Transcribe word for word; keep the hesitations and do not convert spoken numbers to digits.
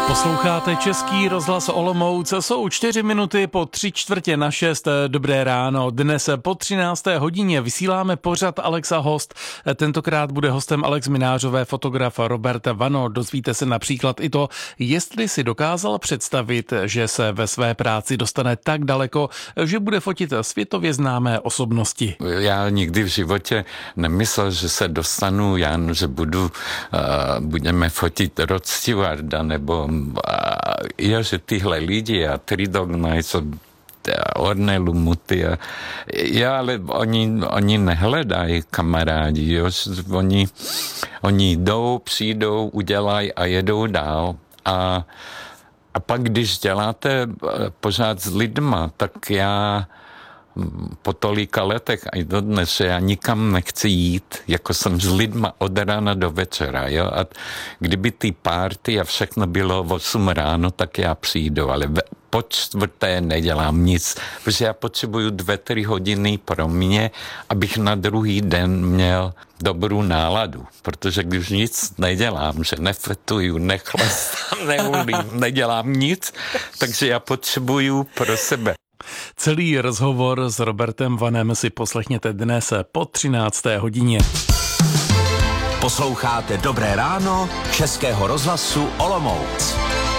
Posloucháte Český rozhlas Olomouc, jsou čtyři minuty po tři čtvrtě na šest. Dobré ráno. Dnes po třinácté hodině vysíláme pořad Alexa Host. Tentokrát bude hostem Alex Minářové fotograf Robert Vano. Dozvíte se například i to, jestli si dokázal představit, že se ve své práci dostane tak daleko, že bude fotit světově známé osobnosti. Já nikdy v životě nemyslel, že se dostanu, já, že budu, uh, budeme fotit Rod Stewarda nebo jo, že tyhle lidi a Three Dog Nights a Ornelu Muty a jo, ale oni, oni nehledají kamarádi, jo, oni, oni jdou, přijdou, udělají a jedou dál a, a pak když děláte pořád s lidma, tak já po tolika letech a i dodnes, že já nikam nechci jít, jako jsem s lidma od rána do večera, jo, a kdyby ty party a všechno bylo v osm ráno, tak já přijdu, ale po čtvrté nedělám nic, protože já potřebuju dvě, tři hodiny pro mě, abych na druhý den měl dobrou náladu, protože když nic nedělám, že nefetuju, nechlastám, neulím, nedělám nic, takže já potřebuju pro sebe. Celý rozhovor s Robertem Vanem si poslechněte dnes po třinácté hodině. Posloucháte Dobré ráno Českého rozhlasu Olomouc.